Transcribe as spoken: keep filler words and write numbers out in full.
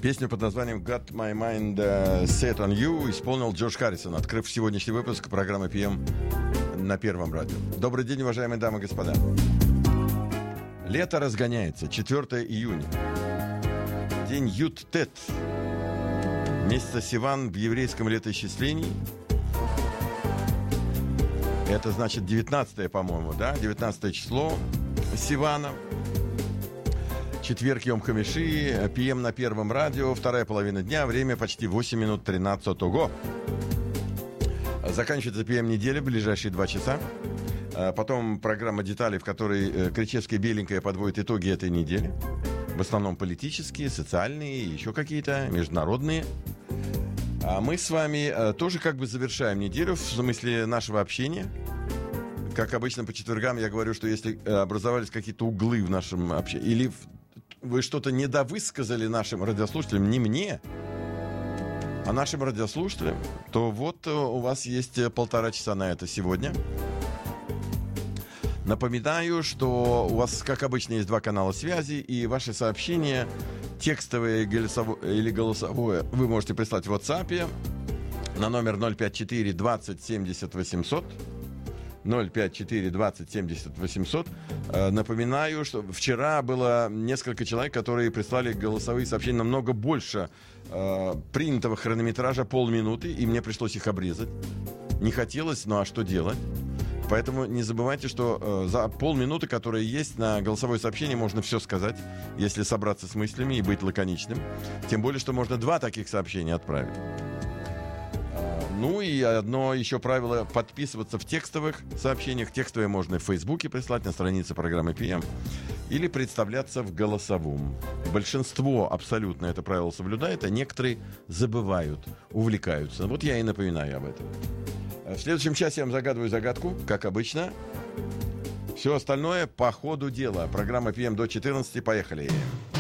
Песню под названием «Got My Mind Set on You» исполнил Джордж Харрисон, открыв сегодняшний выпуск программы пи эм на Первом радио. Добрый день, уважаемые дамы и господа. Лето разгоняется. четвёртого июня. День Ют-Тет. Месяца Сиван в еврейском летоисчислении. Это значит девятнадцатое, по-моему, да? девятнадцатое число Сивана. Четверг, Йом Хамиши, пи эм на Первом радио, вторая половина дня, время почти восемь минут тринадцать. Ого! Заканчивается пи эм неделя в ближайшие два часа. Потом программа «Детали», в которой Кричевская беленькая подводит итоги этой недели. В основном политические, социальные, еще какие-то, международные. А мы с вами тоже как бы завершаем неделю в смысле нашего общения. Как обычно по четвергам я говорю, что если образовались какие-то углы в нашем общении, или вы что-то недовысказали нашим радиослушателям, не мне, а нашим радиослушателям, то вот у вас есть полтора часа на это сегодня. Напоминаю, что у вас, как обычно, есть два канала связи, и ваши сообщения, текстовое или голосовое, вы можете прислать в WhatsApp на номер ноль пять четыре двадцать семьдесят восемьсот. ноль пять четыре двадцать семьдесят восемьсот. Напоминаю, что вчера было несколько человек, которые прислали голосовые сообщения намного больше э, принятого хронометража, полминуты, и мне пришлось их обрезать. Не хотелось, ну а что делать? Поэтому не забывайте, что э, за полминуты, которые есть на голосовое сообщение, можно все сказать, если собраться с мыслями и быть лаконичным. Тем более, что можно два таких сообщения отправить. Ну и одно еще правило — подписываться в текстовых сообщениях. Текстовые можно в Фейсбуке прислать на странице программы пи эм или представляться в голосовом. Большинство абсолютно это правило соблюдает, а некоторые забывают, увлекаются. Вот я и напоминаю об этом. В следующем часе я вам загадываю загадку, как обычно. Все остальное по ходу дела. Программа пи эм до четырнадцати. Поехали.